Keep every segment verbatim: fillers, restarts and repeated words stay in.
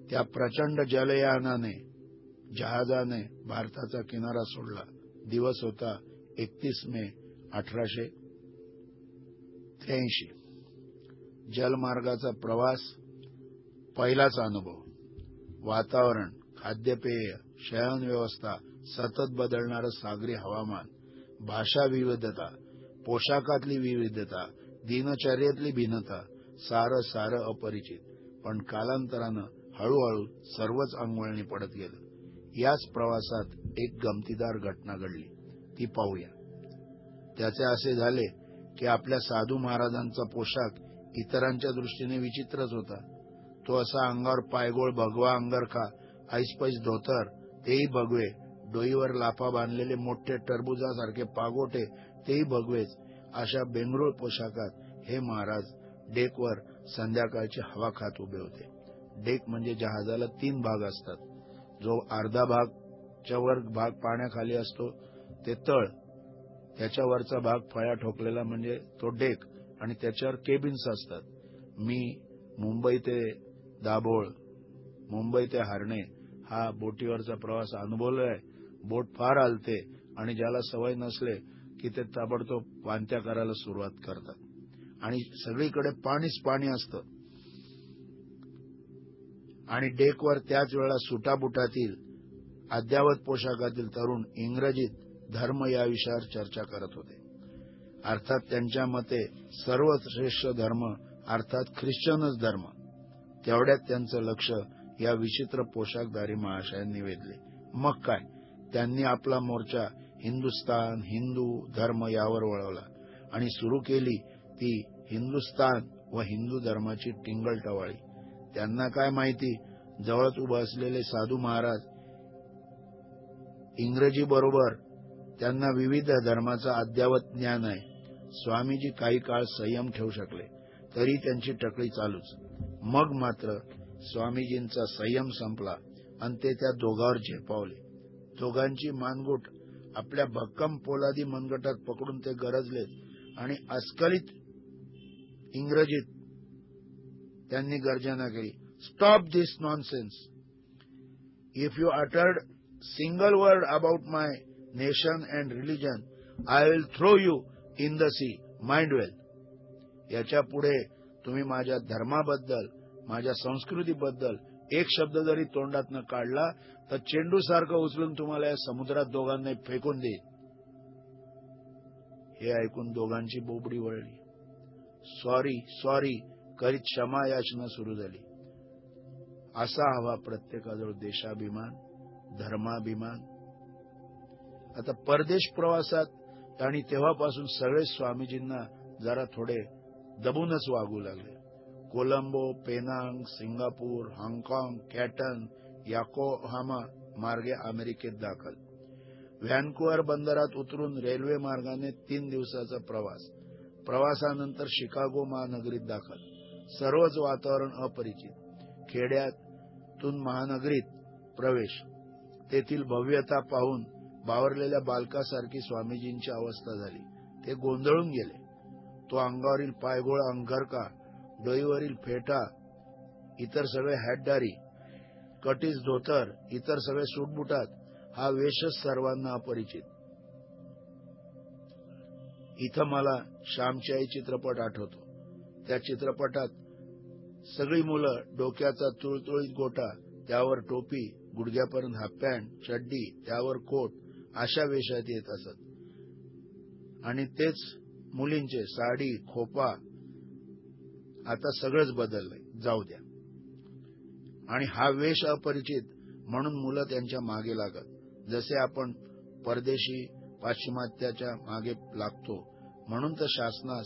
त्या प्रचंड जलयानाने जहाजाने भारताचा किनारा सोडला. दिवस होता एकतीस मे अठराशे त्र्याऐंशी. जलमार्गाचा प्रवास पहिलाच अनुभव. वातावरण, खाद्यपेय, शयन व्यवस्था, सतत बदलणारं सागरी हवामान, भाषा विविधता, पोशाखातली विविधता, दिनचर्येतली भिन्नता, सारं सारं अपरिचित. पण कालांतरानं हळूहळू सर्वच अंगवळणी पडत गेलं. याच प्रवासात एक गमतीदार घटना घडली, ती पाहूया. त्याचे असे झाले की आपल्या साधू महाराजांचा पोशाख इतरांच्या दृष्टीने विचित्रच होता. तो असा अंगावर पायगोळ भगवा अंगरखा, ऐसपैस धोतर, तेही भगवे, डोईवर लाफा बांधलेले मोठे टरबुजासारखे पागोटे, तेही भगवेच. अशा बेंगरूळ पोशाखात हे महाराज डेकवर संध्याकाळची हवा खात उभे होते. डेक म्हणजे जहाजाला तीन भाग असतात. जो अर्धा भागच्या वर भाग पाण्याखाली असतो ते तळ, त्याच्यावरचा भाग फळ्या ठोकलेला म्हणजे तो डेक, आणि त्याच्यावर केबिन्स असतात. मी मुंबई ते दाभोळ, मुंबई ते हरणे हा बोटीवरचा प्रवास अनुभवलाय. बोट फार हलते आणि ज्याला सवय नसले की ते ताबडतोब वांत्या करायला सुरुवात करतात. आणि सगळीकडे पाणीच पाणी असतं. आणि डेकवर त्याच वेळा सुटाबुटातील अद्यावत पोशाखातील तरुण इंग्रजीत धर्म या विषयावर चर्चा करत होते. अर्थात त्यांच्या मते सर्वश्रेष्ठ धर्म अर्थात ख्रिश्चनच धर्म. तेवढ्यात त्यांचं लक्ष या विचित्र पोशाखधारी महाशयांनी वेधले. मग काय, त्यांनी आपला मोर्चा हिंदुस्तान, हिंदू धर्म यावर वळवला आणि सुरू केली ती हिंदुस्तान व हिंदू धर्माची टिंगलटवाळी. त्यांना काय माहिती, जवळच उभं असलेले साधू महाराज इंग्रजी बरोबर त्यांना विविध धर्माचा अद्यावत ज्ञान आहे. स्वामीजी काही काळ संयम ठेवू शकले, तरी त्यांची टकळी चालूच. मग मात्र स्वामीजींचा संयम संपला आणि ते त्या दोघांवर झेपावले. दोघांची मानगूट आपल्या भक्कम पोलादी मनगटात पकडून ते गरजले आणि अस्खलित इंग्रजीत त्यांनी गर्जना केली, stop this nonsense. If you uttered single word about my nation and religion I will throw you in the C, mind वेल. याच्या पुढे तुम्ही माझ्या धर्माबद्दल, माझ्या संस्कृतीबद्दल एक शब्द जरी तोंडातनं काढला तर चेंडू सारखं उचलून तुम्हाला या समुद्रात दोघांना फेकून देईल. हे ऐकून दोघांची बोबडी वळली. सॉरी सॉरी करीत क्षमा याचना सुरू झाली. असा हवा प्रत्येकाजवळ देशाभिमान, धर्माभिमान. आता परदेश प्रवासात आणि तेव्हापासून सगळे स्वामीजींना जरा थोडे दबूनच वागू लागले. कोलंबो, पेनांग, सिंगापूर, हाँगकाँग, कॅटन, याकोहामा मार्गे अमेरिकेत दाखल. व्हॅन्कुव्हर बंदरात उतरून रेल्वे मार्गाने तीन दिवसाचा प्रवास. प्रवासानंतर शिकागो महानगरीत दाखल. सर्वच वातावरण अपरिचित. खेड्यातून महानगरीत प्रवेश. तेथील भव्यता पाहून बावरलेल्या बालकासारखी स्वामीजींची अवस्था झाली. ते गोंधळून गेले. तो अंगावरील पायगोळ अंगरका, डोईवरील फेटा, इतर सगळे हॅटदारी, कटीस धोतर, इतर सगळे सूटबुटात, हा वेशच सर्वांना अपरिचित. इथं मला श्यामची आई चित्रपट आठवतो. त्या चित्रपटात सगळी मुलं डोक्याचा तुळतुळीत गोटा, त्यावर टोपी, गुडघ्यापर्यंत हाफ पॅन्ट, चड्डी, त्यावर कोट, अशा वेशात येत असत. आणि तेच मुलींचे साडी, खोपा. आता सगळंच बदललंय, जाऊ द्या. आणि हा वेश अपरिचित म्हणून मुलं त्यांच्या मागे लागत. जसे आपण परदेशी पाश्चिमात्याच्या मागे लागतो. म्हणून तर शासनास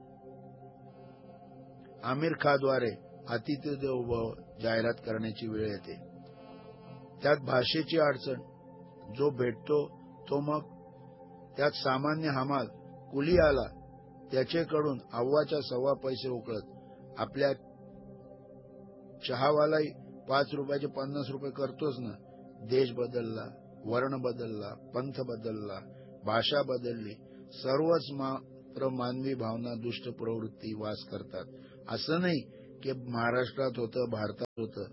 आमिर खाद्वारे अतिथी देवो भव जाहिरात करण्याची वेळ येते. त्यात भाषेची अडचण. जो भेटतो तो मग त्यात सामान्य हमाल कुली आला त्याचेकडून अव्वाच्या सव्वा पैसे उकळत. आपल्या चहावालाही पाच रुपयाचे पन्नास रुपये करतोच ना. देश बदलला, वर्ण बदलला, पंथ बदलला, भाषा बदलली, सर्वच मात्र मानवी भावना, दुष्ट प्रवृत्ती वास करतात. असं नाही की महाराष्ट्रात होतं, भारतात होतं,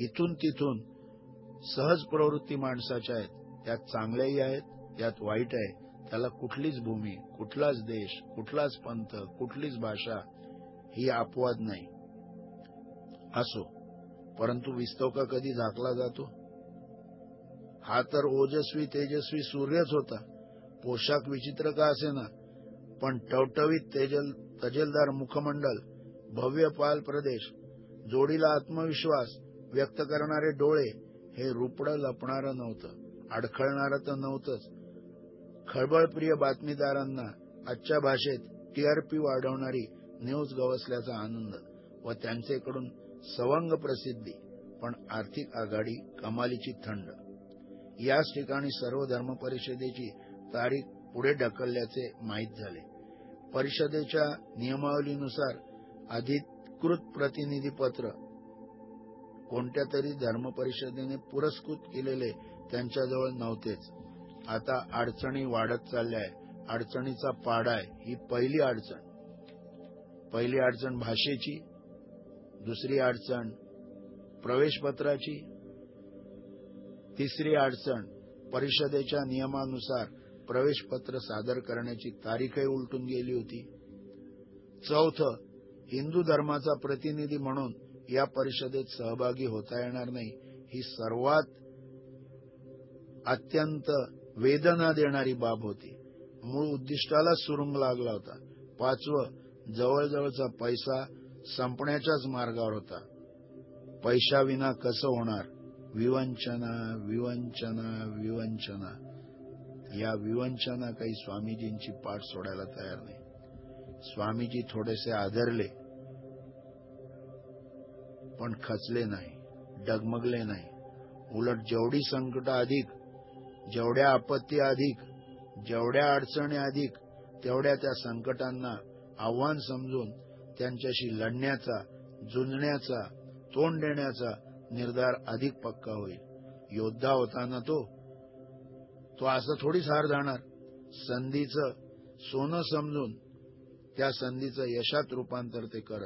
इथून तिथून सहज प्रवृत्ती माणसाच्या आहेत, त्यात चांगल्याही आहेत, त्यात वाईट आहे. त्याला कुठलीच भूमी, कुठलाच देश, कुठलाच पंथ, कुठलीच भाषा ही अपवाद नाही. असो, परंतु विस्तवका कधी झाकला जातो? हा तर ओजस्वी तेजस्वी सूर्यच होता. पोशाख विचित्र का असेना, पण टवटवीत तेजल तजेलदार मुखमंडल, भव्य पाल प्रदेश, जोडीला आत्मविश्वास व्यक्त करणारे डोळे, हे रुपडं लपणारं नव्हतं, अडखळणारं तर नव्हतंच. खळबळप्रिय बातमीदारांना आजच्या भाषेत टीआरपी वाढवणारी न्यूज गवसल्याचा आनंद व त्यांचेकडून सवंग प्रसिद्धी, पण आर्थिक आघाडी कमालीची थंड. याच ठिकाणी सर्व धर्म परिषदेची तारीख पुढे ढकलल्याचे माहीत झाले. परिषदेच्या नियमावलीनुसार अधिकृत प्रतिनिधीपत्र कोणत्या तरी धर्म परिषदेने पुरस्कृत केलेले त्यांच्याजवळ नव्हतेच. आता अडचणी वाढत चालल्या आहे. अडचणीचा पाडा आहे. ही पहिली अडचण. पहिली अडचण भाषेची, दुसरी अडचण प्रवेशपत्राची, तिसरी अडचण परिषदेच्या नियमानुसार प्रवेशपत्र सादर करण्याची तारीखही उलटून गेली होती. चौथं, हिंदू धर्माचा प्रतिनिधी म्हणून या परिषदेत सहभागी होता येणार नाही, ही सर्वात अत्यंत वेदना देणारी बाब होती. मूळ उद्दिष्टाला सुरुंग लागला होता. पाचवं, जवळजवळचा पैसा संपण्याच्याच मार्गावर होता. पैशाविना कसं होणार? विवंचना विवंचना विवंचना. या विवंचना काही स्वामीजींची पाठ सोडायला तयार नाही. स्वामीजी थोडेसे आदरले, पण खचले नाही, डगमगले नाही. उलट जेवढी संकट अधिक, जेवढ्या आपत्ती अधिक, जेवढ्या अडचणी अधिक, तेवढ्या त्या संकटांना आव्हान समजून त्यांच्याशी लढण्याचा, झुंजण्याचा, तोंड देण्याचा निर्धार अधिक पक्का होईल. योद्धा होता ना तो तो असं थोडीच हार जाणार. संधीचं सोनं समजून त्या संधीचं यशात रूपांतर ते करत.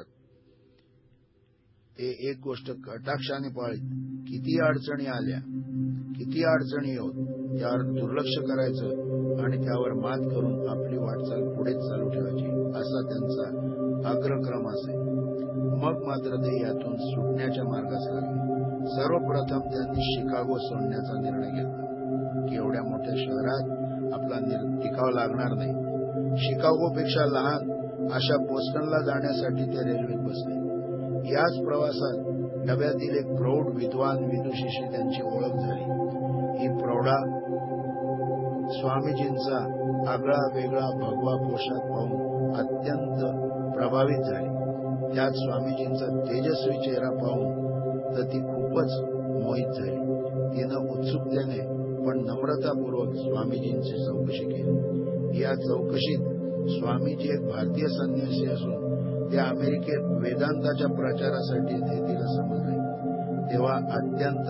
ते एक गोष्ट कटाक्षाने पाळीत. किती अडचणी आल्या, किती अडचणी येऊत, त्यावर दुर्लक्ष करायचं आणि त्यावर मात करून आपली वाटचाल पुढेच चालू ठेवायची, असा त्यांचा अग्रक्रम असे. मग मात्र ते यातून सुटण्याच्या मार्गास लागले. सर्वप्रथम त्यांनी शिकागो सोडण्याचा निर्णय घेतला की एवढ्या मोठ्या शहरात आपला टिकाव लागणार नाही. शिकागोपेक्षा लहान अशा बोस्टनला जाण्यासाठी ते रेल्वेत बसले. याच प्रवासात डब्यातील एक प्रौढ विद्वान विदुषीशी त्यांची ओळख झाली. ही प्रौढा स्वामीजींचा आगळा वेगळा भगवा पोशाख पाहून अत्यंत प्रभावित झाली. त्यात स्वामीजींचा तेजस्वी चेहरा पाहून तर ती खूपच मोहित झाली. तिनं उत्सुकतेने पण नम्रतापूर्वक स्वामीजींची चौकशी केली. या चौकशीत स्वामीजी एक भारतीय संन्यासी असून ते अमेरिकेत वेदांताच्या प्रचारासाठी येतील समजले. तेव्हा अत्यंत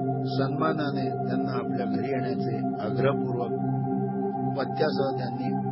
सन्मानाने त्यांना आपल्या घरी येण्याचे आग्रहपूर्वक पत्त्यासह त्यांनी